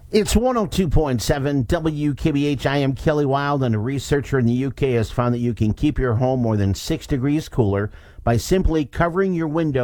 It's 102.7 WKBH. I am Kelly Wild, and a researcher in the UK has found that you can keep your home more than 6 degrees cooler by simply covering your window